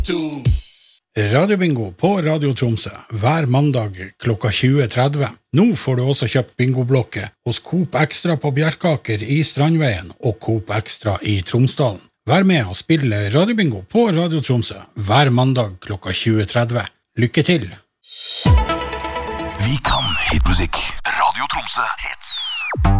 Radiobingo på Radio Tromsø hver mandag klokka 20.30. Nå får du også kjøpt bingoblokke hos Coop Extra på Bjerkaker i Strandveien og Coop Extra i Tromsdalen. Vær med og spille Radiobingo på Radio Tromsø hver mandag klokka 20.30. Lykke til! Vi kan hitmusikk. Radio Tromsø hits.